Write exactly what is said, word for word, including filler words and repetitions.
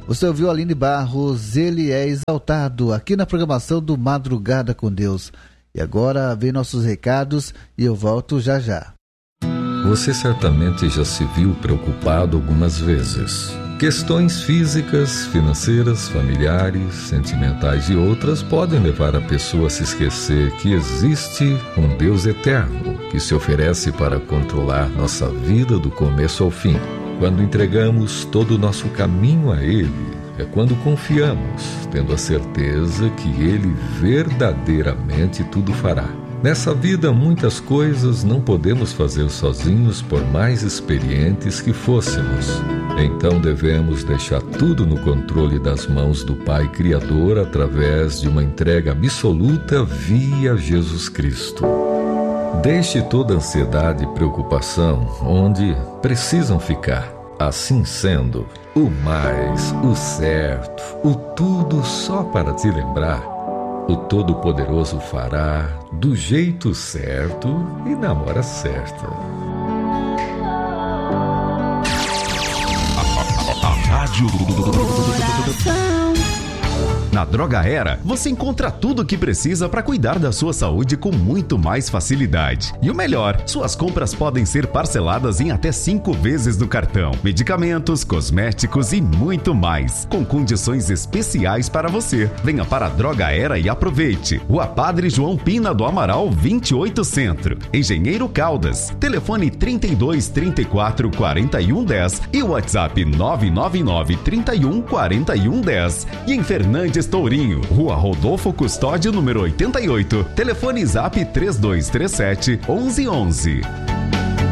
Você ouviu Aline Barros, Ele é Exaltado, aqui na programação do Madrugada com Deus. E agora vem nossos recados e eu volto já já. Você certamente já se viu preocupado algumas vezes. Questões físicas, financeiras, familiares, sentimentais e outras podem levar a pessoa a se esquecer que existe um Deus eterno que se oferece para controlar nossa vida do começo ao fim. Quando entregamos todo o nosso caminho a Ele, é quando confiamos, tendo a certeza que Ele verdadeiramente tudo fará. Nessa vida, muitas coisas não podemos fazer sozinhos, por mais experientes que fôssemos. Então devemos deixar tudo no controle das mãos do Pai Criador através de uma entrega absoluta via Jesus Cristo. Deixe toda ansiedade e preocupação onde precisam ficar. Assim sendo, o mais, o certo, o tudo só para te lembrar. O Todo-Poderoso fará do jeito certo e na hora certa. A Rádio Na Droga Era, você encontra tudo o que precisa para cuidar da sua saúde com muito mais facilidade. E o melhor, suas compras podem ser parceladas em até cinco vezes no cartão. Medicamentos, cosméticos e muito mais, com condições especiais para você. Venha para a Droga Era e aproveite. Rua Padre João Pina do Amaral, vinte e oito Centro, Engenheiro Caldas. Telefone trinta e dois, trinta e quatro, quarenta e um, dez e o WhatsApp nove nove nove, trinta e um, quarenta e um, dez. E em Fernandes Tourinho, Rua Rodolfo Custódio, número oitenta e oito. Telefone Zap três dois três sete, onze onze.